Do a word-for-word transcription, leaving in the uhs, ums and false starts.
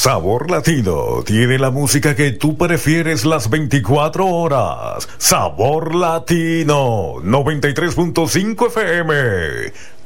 Sabor Latino tiene la música que tú prefieres las veinticuatro horas. Sabor Latino noventa y tres punto cinco F M.